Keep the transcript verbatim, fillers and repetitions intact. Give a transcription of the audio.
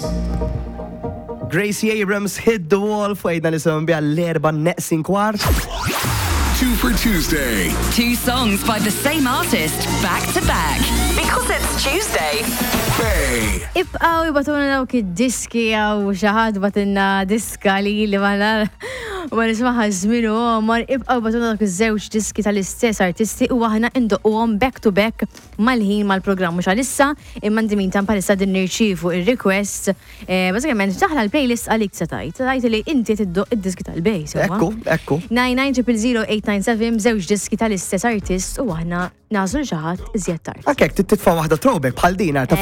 Gracie Abrams hit the wall f'għidna nisimgħu biha l-erba' neqsin kwart. Two for Tuesday. Two songs by the same artist, back to back. Because it's Tuesday. Faye. Ibqaw jibatuna dawk id-diski għaw xaħad batinna diska li li ma nar ma nismaħa żminu, ma ibqaw jibatuna dawk iż-żewġ diski tal-istess artisti u aħna indoquhom back to back mal-ħin mal-programm mhux għalissa imma ndimin tan palissa din nirċievu ir-request. Bażikament taħla l-playlist għalik se tajt. Tajt li inti tiddoq id-diski tal-bejs. Ekku, ekku. nine nine zero zero eight nine seven żewġ diski tal-istess artist u aħna nażlu xi ħadd iżjed tard. Għalhekk titfa' waħda throwback bħal din ta'